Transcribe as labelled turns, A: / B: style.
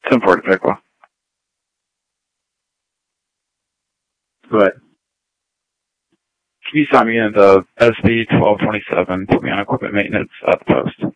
A: 10-4 to Piqua.
B: Go ahead.
A: Can you sign me in the SB 1227, put me on equipment maintenance at the post?